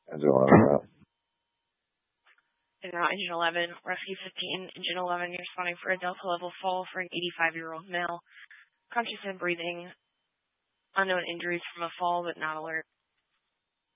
Engine 11. En route, Engine 11, Rescue 15, Engine 11, you're responding for a Delta level fall for an 85-year-old male. Conscious and breathing. Unknown injuries from a fall, but not alert.